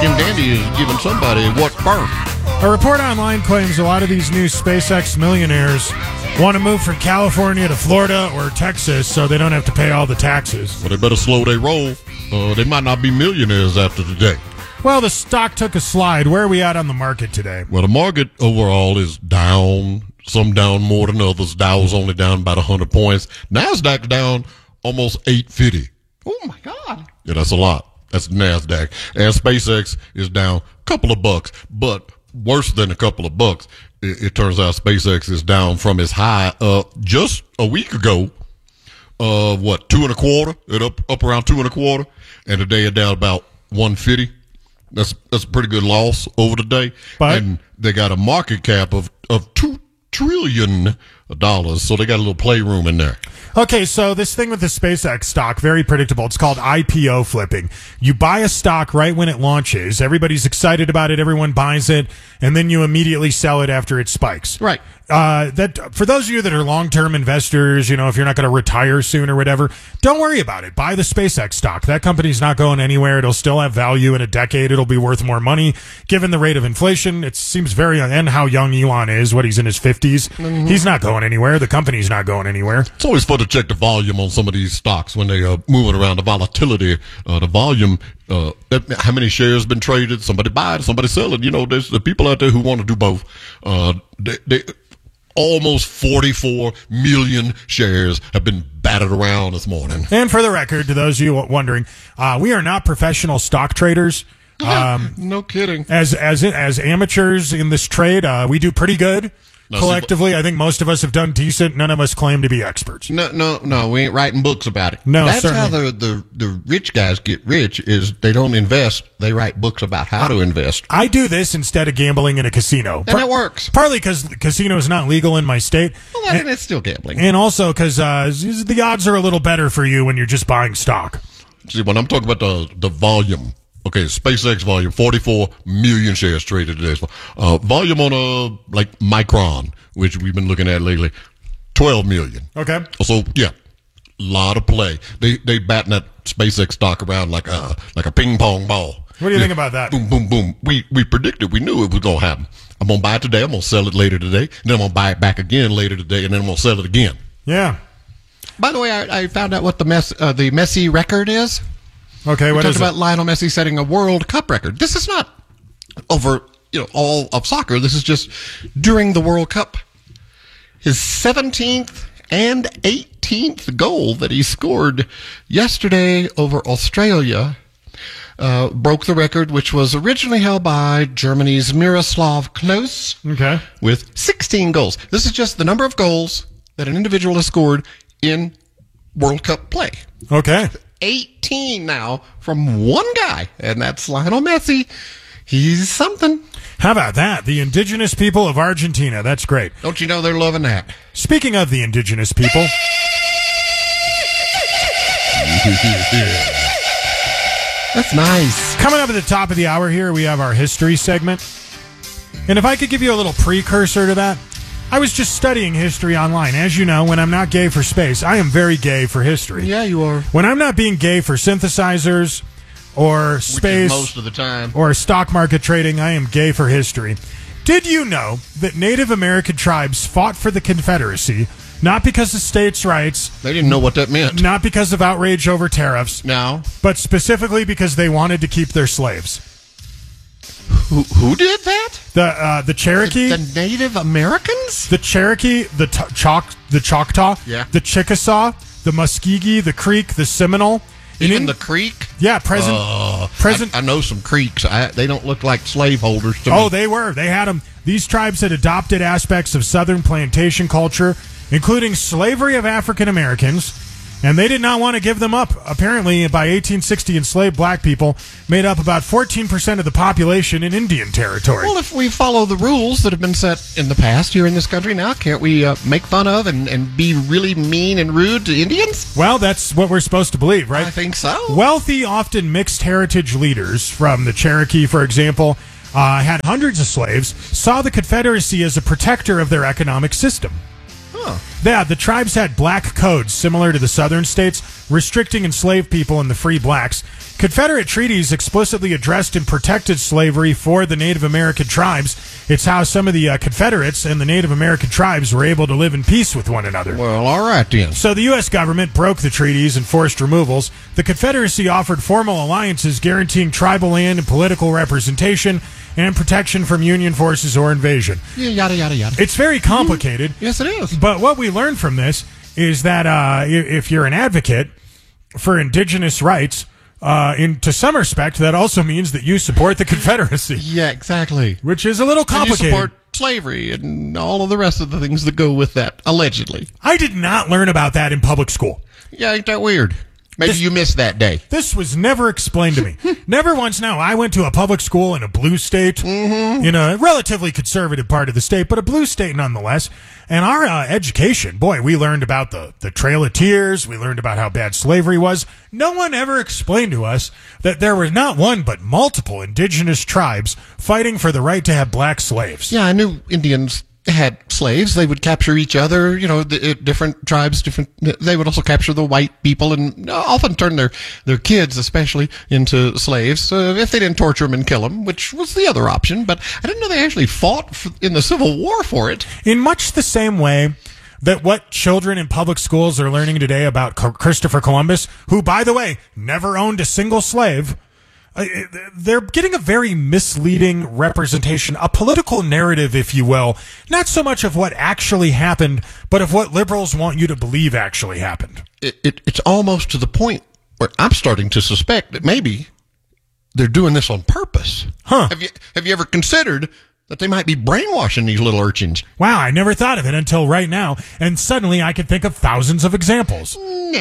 Jim Dandy is giving somebody what's burnt. A report online claims a lot of these new SpaceX millionaires want to move from California to Florida or Texas so they don't have to pay all the taxes. Well, they better slow their roll. They might not be millionaires after today. Well, the stock took a slide. Where are we at on the market today? Well, the market overall is down. Some down more than others. Dow's only down about 100 points. NASDAQ down almost 850. Oh, my God. Yeah, that's a lot. That's NASDAQ. And SpaceX is down a couple of bucks. But worse than a couple of bucks, it turns out SpaceX is down from its high just a week ago. 2.25? It up around 2.25. And today it's down about 150. That's a pretty good loss over the day. But, and they got a market cap of $2 trillion. So they got a little playroom in there. Okay, so this thing with the SpaceX stock, very predictable. It's called IPO flipping. You buy a stock right when it launches. Everybody's excited about it. Everyone buys it. And then you immediately sell it after it spikes. Right. That for those of you that are long-term investors, if you're not going to retire soon or whatever, don't worry about it. Buy the SpaceX stock. That company's not going anywhere. It'll still have value in a decade. It'll be worth more money. Given the rate of inflation, it seems very, and how young Elon is, he's in his 50s. Mm-hmm. He's not going anywhere. The company's not going anywhere. It's always fun to check the volume on some of these stocks when they are moving around. The volatility, the volume, how many shares been traded, somebody buy it, somebody sell it. There's the people out there who want to do both. They almost 44 million shares have been batted around this morning. And for the record, to those of you wondering, we are not professional stock traders. No kidding. As amateurs in this trade, we do pretty good. Collectively, I think most of us have done decent. None of us claim to be experts. No, we ain't writing books about it. No, that's certainly. how the rich guys get rich, is they don't invest. They write books about how to invest. I do this instead of gambling in a casino. And it works. Partly because the casino is not legal in my state. Well, then it's still gambling. And also because the odds are a little better for you when you're just buying stock. See, when I'm talking about the volume, okay, SpaceX volume, 44 million shares traded today. Volume on like Micron, which we've been looking at lately, 12 million. Okay. So yeah, a lot of play. They batting that SpaceX stock around like a ping pong ball. What do you think about that? Boom, boom, boom. We predicted. We knew it was gonna happen. I'm gonna buy it today. I'm gonna sell it later today. And then I'm gonna buy it back again later today, and then I'm gonna sell it again. Yeah. By the way, I found out what the Messi record is. Okay, what is it? We talked about Lionel Messi setting a World Cup record. This is not over, all of soccer. This is just during the World Cup. His 17th and 18th goal that he scored yesterday over Australia broke the record, which was originally held by Germany's Miroslav Klose. Okay. With 16 goals. This is just the number of goals that an individual has scored in World Cup play. Okay. 18 now from one guy, and that's Lionel Messi. He's something. How about that? The indigenous people of Argentina. That's great. Don't you know they're loving that? Speaking of the indigenous people. That's nice. Coming up at the top of the hour here, we have our history segment. And if I could give you a little precursor to that, I was just studying history online. As you know, when I'm not gay for space, I am very gay for history. Yeah, you are. When I'm not being gay for synthesizers or space most of the time, or stock market trading, I am gay for history. Did you know that Native American tribes fought for the Confederacy not because of states' rights? They didn't know what that meant. Not because of outrage over tariffs. No. But specifically because they wanted to keep their slaves. Who did that? The Cherokee, the Native Americans, the Cherokee, the Choctaw, yeah, the Chickasaw, the Muskegee, the Creek, the Seminole, even the Creek. Yeah, present. I know some Creeks. They don't look like slaveholders to me. Oh, they were. They had them. These tribes had adopted aspects of Southern plantation culture, including slavery of African Americans. And they did not want to give them up. Apparently, by 1860, enslaved black people made up about 14% of the population in Indian territory. Well, if we follow the rules that have been set in the past here in this country now, can't we make fun of and be really mean and rude to Indians? Well, that's what we're supposed to believe, right? I think so. Wealthy, often mixed heritage leaders from the Cherokee, for example, had hundreds of slaves, saw the Confederacy as a protector of their economic system. Yeah, the tribes had black codes similar to the southern states, restricting enslaved people and the free blacks. Confederate treaties explicitly addressed and protected slavery for the Native American tribes. It's how some of the Confederates and the Native American tribes were able to live in peace with one another. Well, all right then. So the U.S. government broke the treaties and forced removals. The Confederacy offered formal alliances guaranteeing tribal land and political representation and protection from Union forces or invasion. Yeah, yada, yada, yada. It's very complicated. Yes, it is. But what we learned from this is that if you're an advocate for indigenous rights, to some respect, that also means that you support the Confederacy. Yeah, exactly. Which is a little complicated. And you support slavery and all of the rest of the things that go with that, allegedly. I did not learn about that in public school. Yeah, ain't that weird? Maybe you missed that day. This was never explained to me. Never once. Now, I went to a public school in a blue state, in a relatively conservative part of the state, but a blue state nonetheless. And our education, boy, we learned about the Trail of Tears. We learned about how bad slavery was. No one ever explained to us that there were not one but multiple indigenous tribes fighting for the right to have black slaves. Yeah, I knew Indians had slaves. They would capture each other, different tribes, they would also capture the white people and often turn their kids especially into slaves if they didn't torture them and kill them, which was the other option. But I didn't know they actually fought in the Civil War for it. In much the same way that what children in public schools are learning today about Christopher Columbus, who, by the way, never owned a single slave, they're getting a very misleading representation, a political narrative, if you will, not so much of what actually happened, but of what liberals want you to believe actually happened. It's almost to the point where I'm starting to suspect that maybe they're doing this on purpose. Huh. Have you ever considered that they might be brainwashing these little urchins? Wow, I never thought of it until right now, and suddenly I could think of thousands of examples.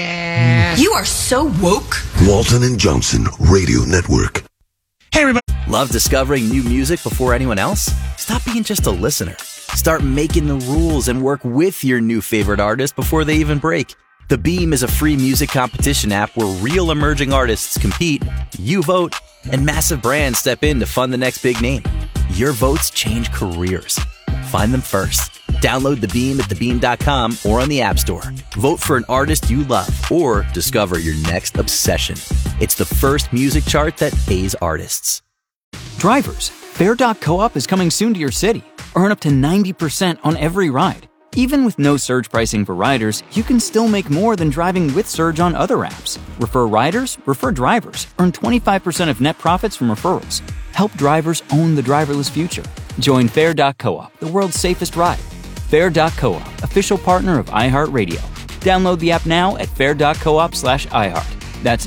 Nah. You are so woke. Walton and Johnson Radio Network. Hey, everybody. Love discovering new music before anyone else? Stop being just a listener. Start making the rules and work with your new favorite artist before they even break. The Beam is a free music competition app where real emerging artists compete, you vote, and massive brands step in to fund the next big name. Your votes change careers. Find them first. Download The Beam at thebeam.com or on the App Store. Vote for an artist you love or discover your next obsession. It's the first music chart that pays artists. Drivers, Fair.coop is coming soon to your city. Earn up to 90% on every ride. Even with no surge pricing for riders, you can still make more than driving with Surge on other apps. Refer riders, refer drivers. Earn 25% of net profits from referrals. Help drivers own the driverless future. Join Fair.coop, the world's safest ride. Fair.coop, official partner of iHeartRadio. Download the app now at fair.coop/iHeart. That's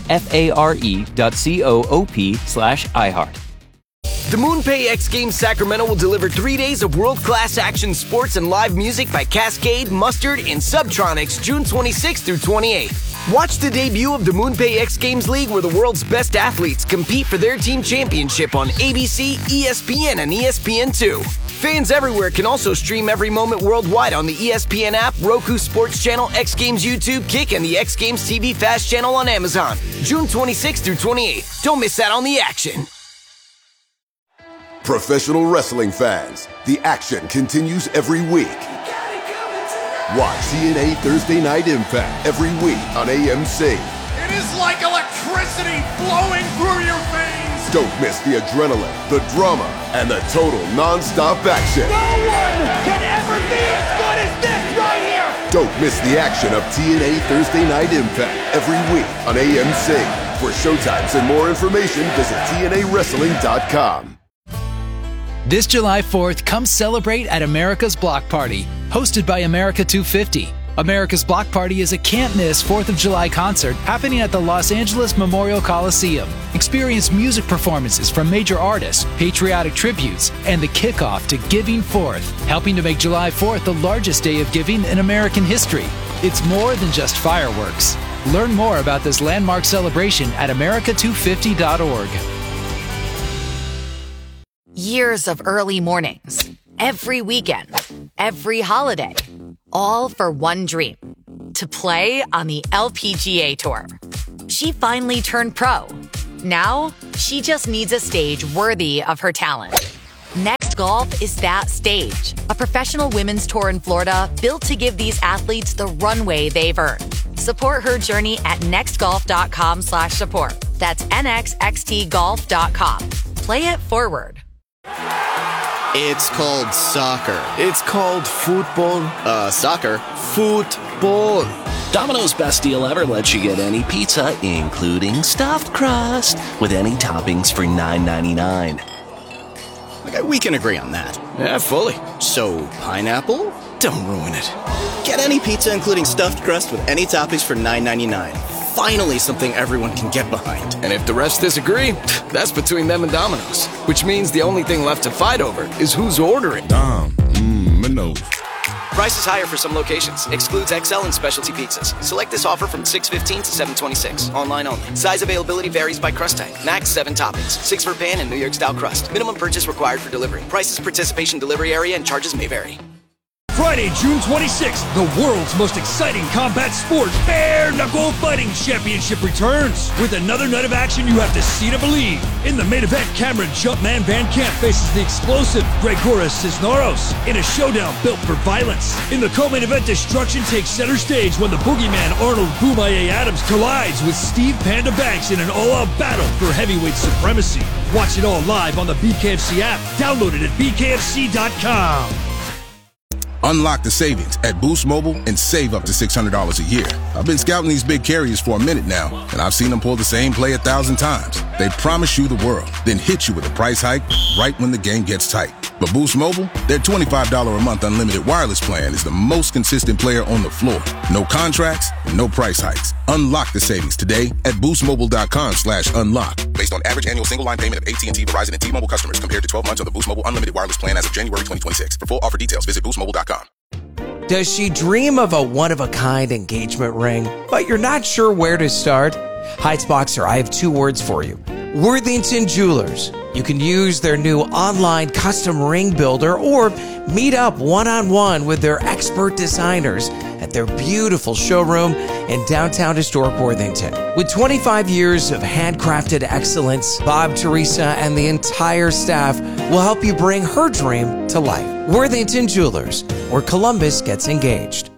FARE.coop/iHeart. The MoonPay X Games Sacramento will deliver 3 days of world-class action sports and live music by Cascade, Mustard, and Subtronics June 26th through 28th. Watch the debut of the MoonPay X Games League where the world's best athletes compete for their team championship on ABC, ESPN, and ESPN2. Fans everywhere can also stream every moment worldwide on the ESPN app, Roku Sports Channel, X Games YouTube, Kick, and the X Games TV Fast channel on Amazon. June 26th through 28th. Don't miss out on the action. Professional wrestling fans, the action continues every week. Watch TNA Thursday Night Impact every week on AMC. It is like electricity flowing through your veins. Don't miss the adrenaline, the drama, and the total non-stop action. No one can ever be as good as this right here. Don't miss the action of TNA Thursday Night Impact every week on AMC. For showtimes and more information, visit TNAWrestling.com. This July 4th, come celebrate at America's Block Party, hosted by America 250. America's Block Party is a can't-miss 4th of July concert happening at the Los Angeles Memorial Coliseum. Experience music performances from major artists, patriotic tributes, and the kickoff to Giving Forth, helping to make July 4th the largest day of giving in American history. It's more than just fireworks. Learn more about this landmark celebration at america250.org. Years of early mornings, every weekend, every holiday, all for one dream, to play on the LPGA Tour. She finally turned pro. Now, she just needs a stage worthy of her talent. Next Golf is that stage, a professional women's tour in Florida built to give these athletes the runway they've earned. Support her journey at nextgolf.com/support. That's nxxtgolf.com. Play it forward. It's called soccer. It's called football. Soccer. Football. Domino's Best Deal Ever lets you get any pizza, including stuffed crust, with any toppings for $9.99. Okay, we can agree on that. Yeah, fully. So, pineapple? Don't ruin it. Get any pizza, including stuffed crust, with any toppings for $9.99. Finally, something everyone can get behind. And if the rest disagree, that's between them and Domino's. Which means the only thing left to fight over is who's ordering. Domino's. Price is higher for some locations. Excludes XL and specialty pizzas. Select this offer from 6/15 to 7/26. Online only. Size availability varies by crust type. Max 7 toppings. 6 for pan and New York style crust. Minimum purchase required for delivery. Prices, participation, delivery area, and charges may vary. Friday, June 26th, the world's most exciting combat sport, Bare Knuckle Fighting Championship returns. With another night of action you have to see to believe. In the main event, Cameron Jumpman Van Camp faces the explosive Gregoras Cisneros in a showdown built for violence. In the co-main event, destruction takes center stage when the boogeyman Arnold Boomaye Adams collides with Steve Panda Banks in an all-out battle for heavyweight supremacy. Watch it all live on the BKFC app. Download it at bkfc.com. Unlock the savings at Boost Mobile and save up to $600 a year. I've been scouting these big carriers for a minute now, and I've seen them pull the same play 1,000 times. They promise you the world, then hit you with a price hike right when the game gets tight. But Boost Mobile, their $25 a month unlimited wireless plan is the most consistent player on the floor. No contracts, no price hikes. Unlock the savings today at boostmobile.com/unlock. Based on average annual single line payment of AT&T, Verizon, and T-Mobile customers compared to 12 months on the Boost Mobile unlimited wireless plan as of January 2026. For full offer details, visit boostmobile.com. Does she dream of a one-of-a-kind engagement ring, but you're not sure where to start? Heights Boxer, I have 2 words for you. Worthington Jewelers. You can use their new online custom ring builder or meet up one-on-one with their expert designers at their beautiful showroom in downtown historic Worthington. With 25 years of handcrafted excellence, Bob, Teresa, and the entire staff will help you bring her dream to life. Worthington Jewelers, where Columbus gets engaged.